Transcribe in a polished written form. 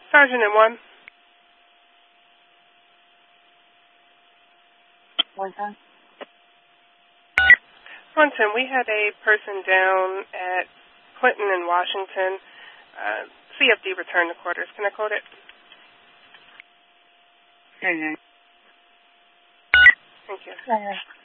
Sergeant at 1. One time. 110, we had a person down at Clinton and Washington. CFD returned to quarters. Can I quote it? Mm-hmm. Thank you. Mm-hmm.